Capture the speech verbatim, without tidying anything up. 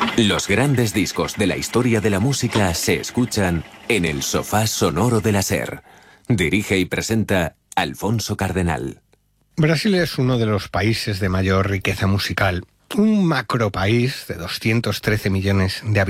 Los grandes discos de la historia de la música se escuchan en el Sofá Sonoro de la SER. Dirige y presenta Alfonso Cardenal. Brasil es uno de los países de mayor riqueza musical. Un macropaís de doscientos trece millones de habitantes.